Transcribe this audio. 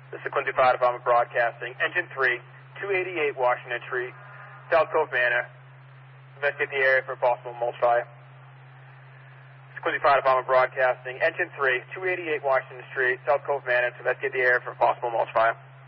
This is Quincy Fire Department Broadcasting. Engine 3, 288 Washington Street, South Cove Manor. Investigate the area for possible mulch fire. This is Quincy Fire Department Broadcasting. Engine 3, 288 Washington Street, South Cove Manor. Investigate the area for possible mulch fire.